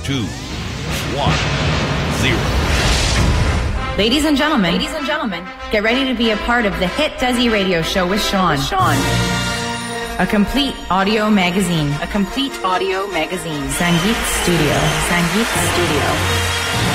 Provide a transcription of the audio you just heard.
2, 1, 0. Ladies and gentlemen, get ready to be a part of the Hit Desi Radio Show with Sean. A complete audio magazine. Sangeet Studio.